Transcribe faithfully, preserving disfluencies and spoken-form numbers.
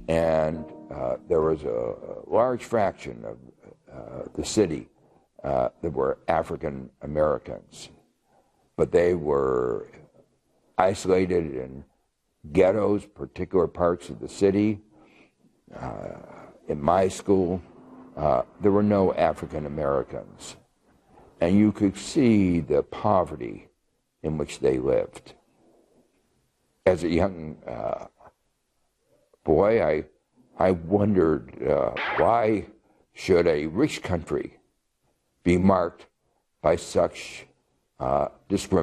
and uh, there was a large fraction of uh, the city uh, that were African Americans, but they were isolated in ghettos, particular parts of the city. Uh, in my school, uh, there were no African Americans, and you could see the poverty in which they lived. As a young uh, boy, I I wondered uh, why should a rich country be marked by such uh, discrimination.